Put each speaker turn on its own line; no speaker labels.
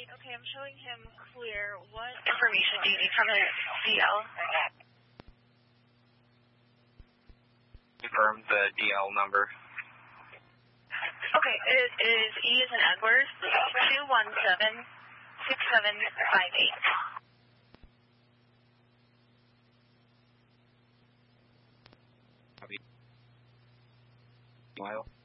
Okay, I'm showing him clear. What information do you need from his DL?
Confirm the DL number.
Okay, it is E as in Edward, 217-6758.
Smile.